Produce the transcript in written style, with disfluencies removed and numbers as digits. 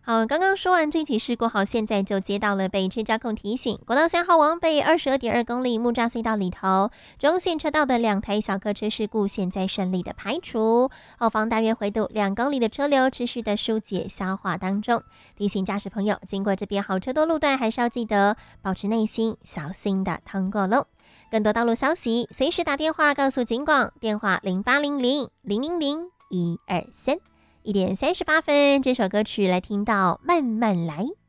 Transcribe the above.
好，刚刚说完这起事故后，现在就接到了被车交控提醒，国道3号往北22.2公里木栅隧道里头中线车道的2台小客车事故，现在顺利的排除，后方大约回堵2公里的车流持续的疏解消化当中。提醒驾驶朋友，经过这边好车多路段，还是要记得保持耐心，小心的通过喽。更多道路消息，随时打电话告诉警广，电话0800-000-123。1点38分，这首歌曲来听到慢慢来。